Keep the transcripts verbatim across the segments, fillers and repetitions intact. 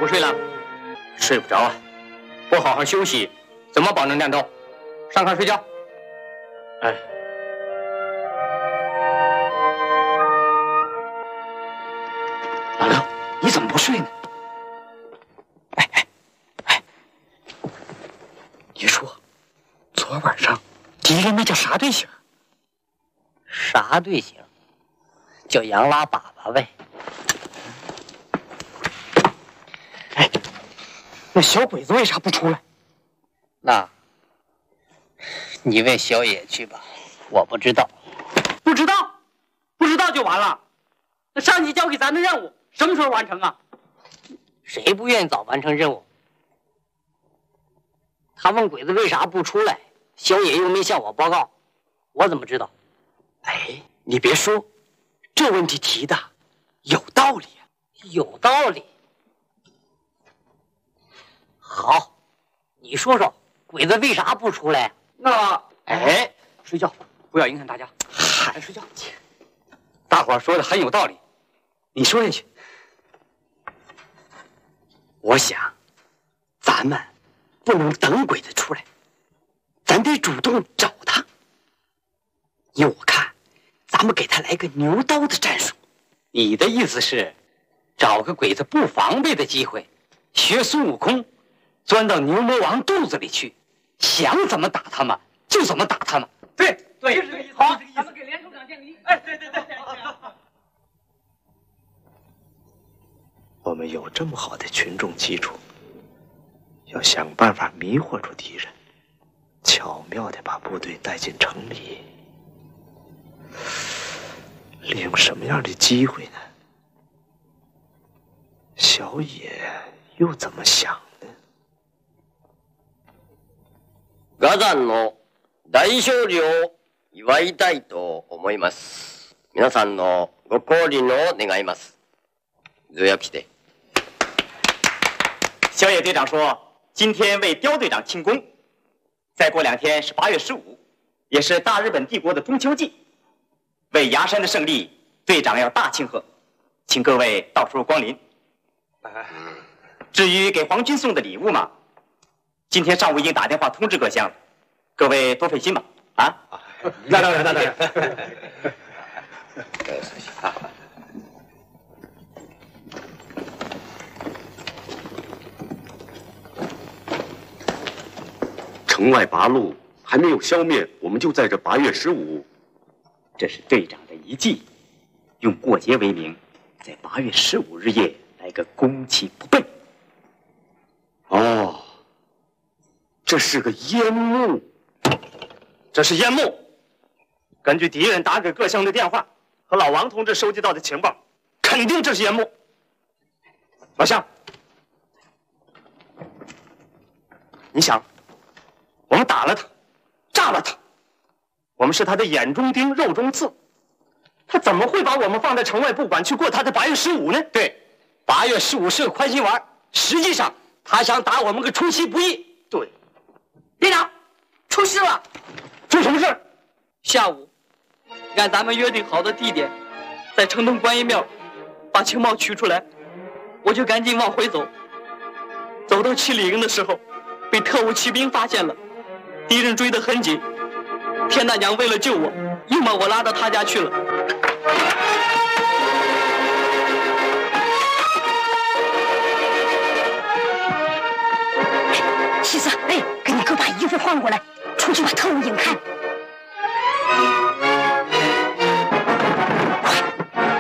不睡了？睡不着啊！不好好休息，怎么保证战斗？上炕睡觉。哎。 老刘，你怎么不睡呢？哎哎哎！你说，昨晚上敌人那叫啥队形？ 啥队形？叫洋拉粑粑呗。 哎，那小鬼子为啥不出来？ 那，你问小野去吧，我不知道。 不知道，不知道就完了。那上级交给咱的任务什么时候完成啊？ 谁不愿意早完成任务？他问鬼子为啥不出来，小野又没向我报告，我怎么知道？ 哎，你别说，这问题提的有道理啊， 有道理。好，你说说，鬼子为啥不出来？ 那哎，睡觉，不要影响大家。 嗨， 睡觉。大伙儿说的很有道理， 你说下去。我想，咱们不能等鬼子出来，咱得主动找他。依我看，咱们给他来个牛刀的战术。 你的意思是，找个鬼子不防备的机会，学孙悟空，钻到牛魔王肚子里去，想怎么打他们就怎么打他们。 对对，就是这个意思。好，咱们给连处长建个议。哎，对对对。 我们有这么好的群众基础，要想办法迷惑住敌人，巧妙地把部队带进城里。利用什么样的机会呢？小野又怎么想呢？ ガザンの大勝利を祝いたいと思います。皆さんのご降臨を願います。zoやきて。 小野队长说，今天为刁队长庆功。再过两天是八月十五，也是大日本帝国的中秋祭。为崖山的胜利，队长要大庆贺，请各位到时候光临。至于给皇军送的礼物嘛，今天上午已经打电话通知各乡了，各位多费心吧。啊， 那当然，那当然。 城外八路还没有消灭，我们就在这八月十五。 这是队长的遗计，用过节为名，在八月十五日夜来个攻其不备。 哦，这是个烟幕， 这是烟幕。根据敌人打给各乡的电话和老王同志收集到的情报，肯定这是烟幕。老乡，你想，我们打了他，炸了他，我们是他的眼中钉、肉中刺，他怎么会把我们放在城外不管，去过他的八月十五呢？ 对，八月十五是个宽心丸，实际上他想打我们个出其不意。 对， 队长，出事了！ 出什么事？ 下午，按咱们约定好的地点，在城东观音庙把情报取出来，我就赶紧往回走。走到七里营的时候，被特务骑兵发现了，敌人追得很紧。田大娘为了救我，又把我拉到他家去了。 西子，哎，给你哥把衣服换过来，出去把特务营看。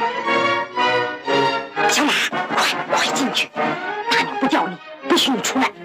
快，小马，快快进去！大娘不叫你，不许你出来。